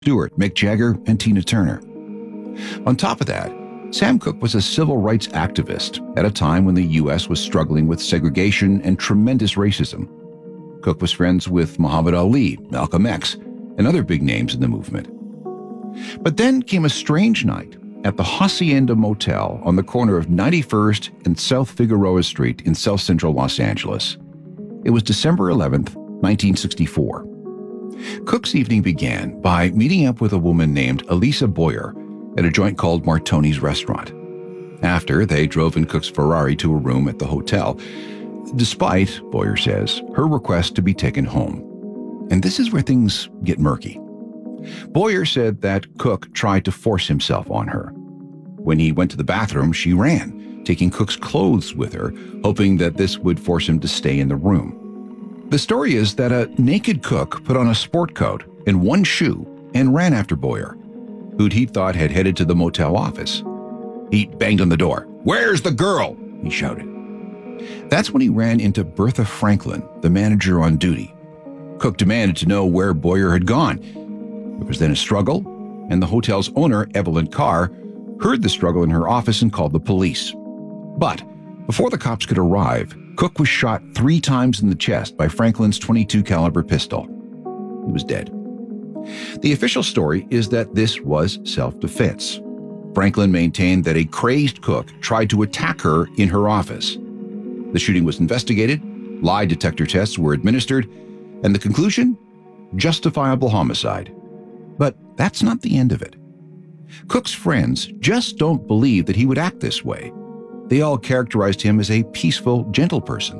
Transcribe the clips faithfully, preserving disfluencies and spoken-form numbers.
Stewart, Mick Jagger, and Tina Turner. On top of that, Sam Cooke was a civil rights activist at a time when the U S was struggling with segregation and tremendous racism. Cooke was friends with Muhammad Ali, Malcolm X, and other big names in the movement. But then came a strange night at the Hacienda Motel on the corner of ninety-first and South Figueroa Street in South Central Los Angeles. It was December eleventh, nineteen sixty-four. Cooke's evening began by meeting up with a woman named Elisa Boyer at a joint called Martoni's Restaurant. After, they drove in Cooke's Ferrari to a room at the hotel, despite, Boyer says, her request to be taken home. And this is where things get murky. Boyer said that Cooke tried to force himself on her. When he went to the bathroom, she ran, taking Cooke's clothes with her, hoping that this would force him to stay in the room. The story is that a naked Cooke put on a sport coat and one shoe and ran after Boyer, who he thought had headed to the motel office. He banged on the door. "Where's the girl?" he shouted. That's when he ran into Bertha Franklin, the manager on duty. Cooke demanded to know where Boyer had gone. There was then a struggle, and the hotel's owner, Evelyn Carr, heard the struggle in her office and called the police. But before the cops could arrive, Cooke was shot three times in the chest by Franklin's twenty-two caliber pistol. He was dead. The official story is that this was self-defense. Franklin maintained that a crazed Cooke tried to attack her in her office. The shooting was investigated, lie detector tests were administered, and the conclusion? Justifiable homicide. But that's not the end of it. Cooke's friends just don't believe that he would act this way. They all characterized him as a peaceful, gentle person.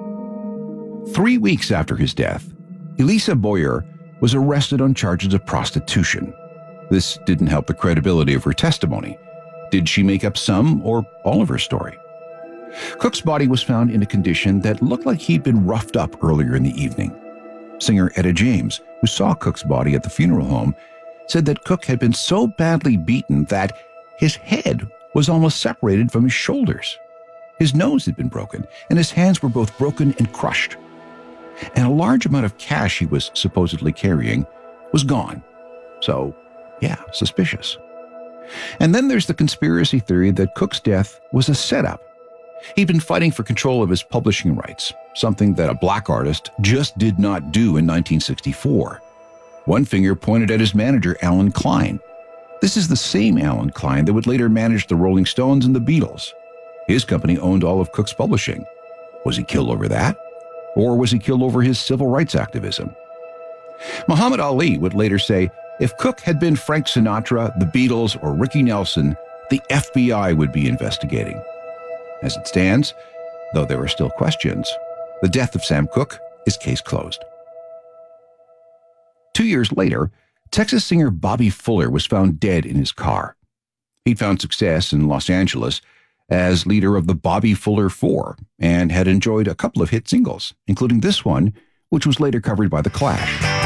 Three weeks after his death, Elisa Boyer was arrested on charges of prostitution. This didn't help the credibility of her testimony. Did she make up some or all of her story? Cooke's body was found in a condition that looked like he'd been roughed up earlier in the evening. Singer Etta James, who saw Cooke's body at the funeral home, said that Cooke had been so badly beaten that his head was almost separated from his shoulders. His nose had been broken, and his hands were both broken and crushed. And a large amount of cash he was supposedly carrying was gone. So, yeah, suspicious. And then there's the conspiracy theory that Cooke's death was a setup. He'd been fighting for control of his publishing rights, something that a black artist just did not do in nineteen sixty-four. One finger pointed at his manager, Alan Klein. This is the same Alan Klein that would later manage the Rolling Stones and the Beatles. His company owned all of Cooke's publishing. Was he killed over that? Or was he killed over his civil rights activism? Muhammad Ali would later say, if Cooke had been Frank Sinatra, the Beatles, or Ricky Nelson, the F B I would be investigating. As it stands, though there are still questions, the death of Sam Cooke is case closed. Two years later, Texas singer Bobby Fuller was found dead in his car. He'd found success in Los Angeles as leader of the Bobby Fuller Four and had enjoyed a couple of hit singles, including this one, which was later covered by The Clash.